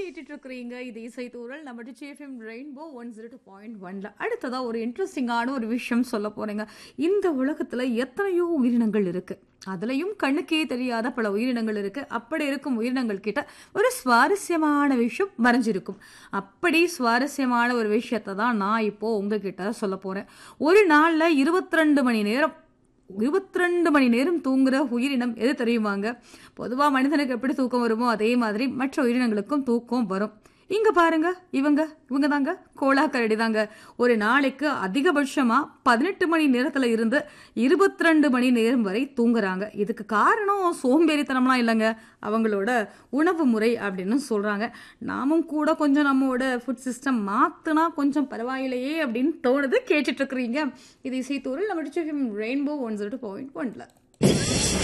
கேட்டுட்டு இருக்கிறீங்க இது இசைத்தூரல் நம்ம டிச்சிஎஃப்எம் ரெயின்போ 102.1ல அடுத்ததா ஒரு இன்ட்ரெஸ்டிங்கான ஒரு விஷயம் சொல்ல போறேங்க. இந்த உலகத்துல எத்தனையோ உயிரினங்கள் இருக்கு. அதுலயும் கண்ணுக்கே தெரியாத பல உயிரினங்கள் இருக்கு. அப்படி இருக்கும் உயிரினங்கள் கிட்ட ஒரு சுவாரஸ்யமான விஷயம் மறைஞ்சிருக்கும். அப்படி சுவாரஸ்யமான ஒரு விஷயத்தை தான் நான் இப்போ உங்ககிட்ட சொல்ல போறேன். ஒரு நாள்ல 22 மணி நேரம் தூங்குற உயிரினம் எது தெரியுமாங்க? பொதுவா மனிதனுக்கு எப்படி தூக்கம் வருமோ அதே மாதிரி மற்ற உயிரினங்களுக்கும் தூக்கம் வரும். இங்க பாருங்க, இவங்க தாங்க கோலாக்கரடி தாங்க. ஒரு நாளைக்கு அதிகபட்சமா 18 மணி நேரத்துல இருந்து 22 மணி நேரம் வரை தூங்குறாங்க. இதுக்கு காரணம் சோம்பேறித்தனம்லாம் இல்லைங்க, அவங்களோட உணவு முறை அப்படின்னு சொல்றாங்க. நாமும் கூட கொஞ்சம் நம்மளோட ஃபுட் சிஸ்டம் மாத்துனா கொஞ்சம் பரவாயில்லையே அப்படின்னு தோணுது. கேட்டுட்டு இருக்கிறீங்க இது இசைத்தூரில் நம்ம ரெயின்போ 102.1ல